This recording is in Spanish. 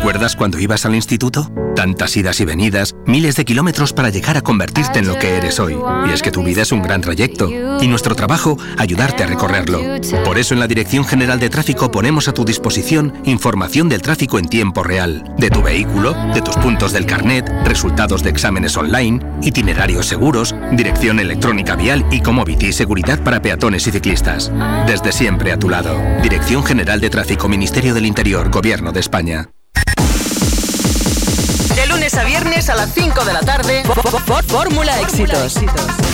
¿Recuerdas cuando ibas al instituto? Tantas idas y venidas, miles de kilómetros para llegar a convertirte en lo que eres hoy. Y es que tu vida es un gran trayecto. Y nuestro trabajo, ayudarte a recorrerlo. Por eso en la Dirección General de Tráfico ponemos a tu disposición información del tráfico en tiempo real. De tu vehículo, de tus puntos del carnet, resultados de exámenes online, itinerarios seguros, dirección electrónica vial y Comovity y seguridad para peatones y ciclistas. Desde siempre a tu lado. Dirección General de Tráfico, Ministerio del Interior, Gobierno de España. De lunes a viernes a las 5 de la tarde, Fórmula Éxitos.